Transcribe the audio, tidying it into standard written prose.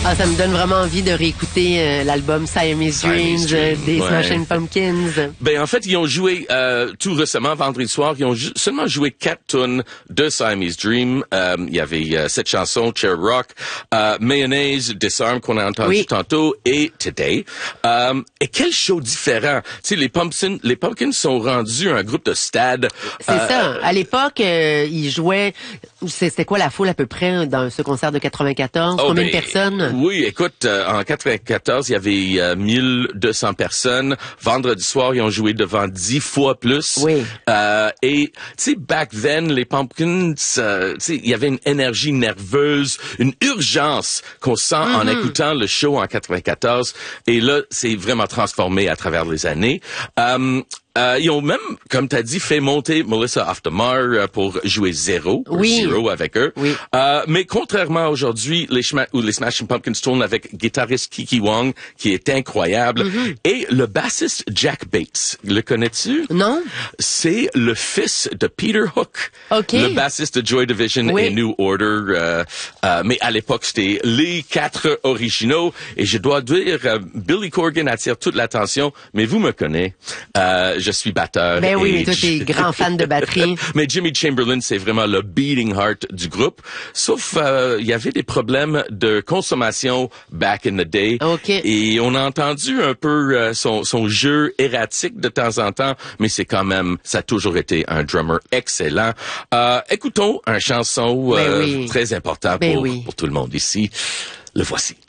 Ah, ça me donne vraiment envie de réécouter l'album Siamese Dreams des Smashing Pumpkins. Ben en fait, ils ont joué tout récemment, vendredi soir, ils ont seulement joué 4 tunes de Siamese Dream. Il y avait cette chanson, Chair Rock, Mayonnaise, Disarm qu'on a entendu tantôt, et Today. Et quel show différent. Tu sais, les Pumpkins sont rendus un groupe de stade. C'est ça. À l'époque, ils jouaient. C'était quoi la foule à peu près dans ce concert de 94? Combien de personnes? Oui, écoute, en 94, il y avait 1200 personnes. Vendredi soir, ils ont joué devant 10 fois plus. Oui. Et tu sais, back then, les Pumpkins, tu sais, il y avait une énergie nerveuse, une urgence qu'on sent en écoutant le show en 94. Et là, c'est vraiment transformé à travers les années. Ils ont même, comme tu as dit, fait monter Melissa Aftermar pour jouer Zero avec eux. Oui. Mais contrairement à aujourd'hui, les Smashing Pumpkins tournent avec guitariste Kiki Wong, qui est incroyable, et le bassiste Jack Bates. Le connais-tu? Non. C'est le fils de Peter Hook, le bassiste de Joy Division et New Order. Mais à l'époque, c'était les 4 originaux. Et je dois dire, Billy Corgan attire toute l'attention, mais vous me connaissez. Je suis batteur. Ben oui, mais toi, t'es grand fan de batterie. Mais Jimmy Chamberlin, c'est vraiment le beating heart du groupe. Sauf, il y avait des problèmes de consommation back in the day. Et on a entendu un peu son jeu erratique de temps en temps, mais c'est quand même, ça a toujours été un drummer excellent. Écoutons un chanson très important pour tout le monde ici. Le voici.